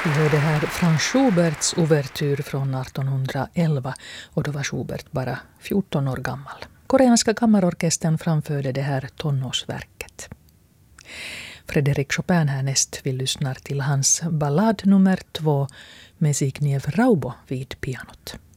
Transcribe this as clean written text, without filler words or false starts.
Vi hörde här Franz Schuberts ouvertyr från 1811 och då var Schubert bara 14 år gammal. Koreanska kammarorkestern framförde det här tonårsverket. Frédéric Chopin härnäst. Vi lyssnar till hans ballad nummer 2 med Zbigniew Raubo vid pianot.